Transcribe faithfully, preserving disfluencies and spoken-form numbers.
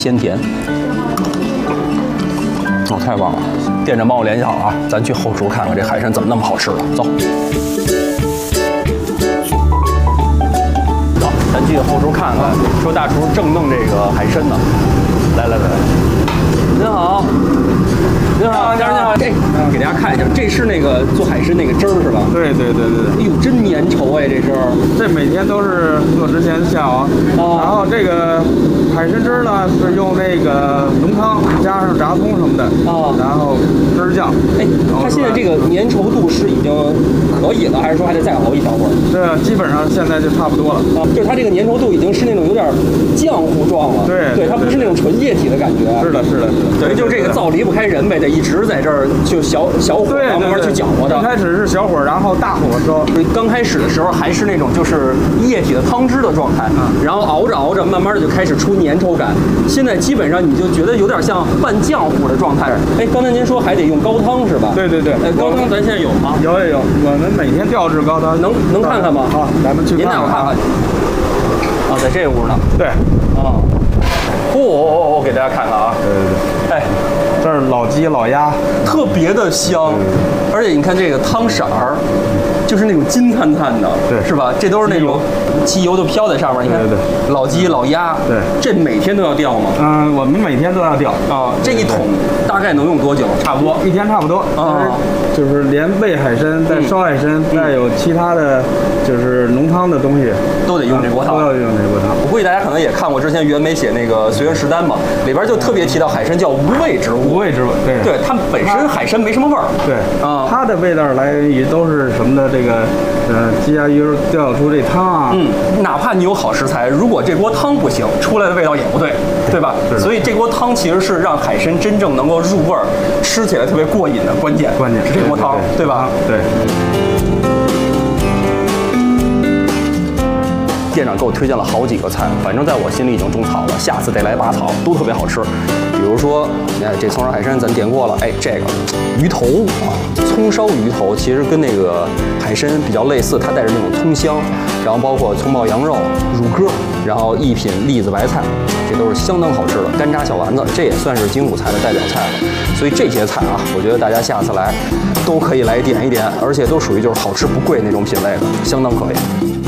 鲜甜。哦，太棒了！店长帮我联系好啊，咱去后厨看看这海参怎么那么好吃了。走。好，咱去后厨看看，说大厨正弄这个海参呢。来来来，您好。 您好，家人您好，这给大家看一下，这是那个做海参那个汁儿是吧？ 对对对对对。 哎呦，真粘稠哎，这汁儿。 这每天都是做之前下啊。哦。然后这个海参汁儿呢是用那个浓汤加上炸葱什么的。哦。然后汁儿酱。 哎，它现在这个粘稠度是已经可以了，还是说还得再熬一小会儿？ 这基本上现在就差不多了。 啊，就是它这个粘稠度已经是那种有点浆糊状了。 对。 对，它不是那种纯液体的感觉。 是的，是的，是的。 等于就是这个灶离不开人呗，得一直在这儿就小小火，然后慢慢去搅和它。 一开始是小火，然后大火烧。 刚开始的时候还是那种就是液体的汤汁的状态，嗯，然后熬着熬着，慢慢的就开始出粘稠感。现在基本上你就觉得有点像半浆糊的状态。哎，刚才您说还得用高汤是吧？ 对对对。 哎，高汤咱现在有吗？ 有有有，我们每天调制高汤， 能能看看吗？ 好，咱们去您带我看看。啊，在这屋呢。对。啊。嚯嚯嚯！给大家看看啊。 对对对。 哎。 这是老鸡老鸭， 特别的香，而且你看这个汤色儿，就是那种金灿灿的， 对， 是吧？这都是那种鸡油都飘在上面，你看， 对对对， 老鸡老鸭， 对， 这每天都要钓吗？ 嗯，我们每天都要钓啊。这一桶大概能用多久？差不多一天差不多啊， 就是连喂海参、再烧海参，再有其他的就是浓汤的东西， 都得用这锅汤， 都要用这锅汤。 我估计大家可能也看过之前袁枚写那个《随园食单》嘛，里边就特别提到海参叫无味之物。 无味之物，对对，它本身海参没什么味儿， 对啊，它的味道来源于都是什么的这个呃鸡鸭鱼肉调出这汤啊， 嗯，哪怕你有好食材，如果这锅汤不行，出来的味道也不对，对吧？所以这锅汤其实是让海参真正能够入味儿，吃起来特别过瘾的关键， 关键是这锅汤，对吧？ 对。 店长给我推荐了好几个菜，反正在我心里已经种草了，下次得来拔草，都特别好吃。比如说，哎，这葱烧海参咱点过了，哎，这个鱼头啊，葱烧鱼头其实跟那个海参比较类似，它带着那种葱香，然后包括葱爆羊肉、乳鸽，然后一品栗子白菜，这都是相当好吃的。干炸小丸子，这也算是京鲁菜的代表菜了。所以这些菜啊，我觉得大家下次来都可以来点一点，而且都属于就是好吃不贵那种品类的，相当可以。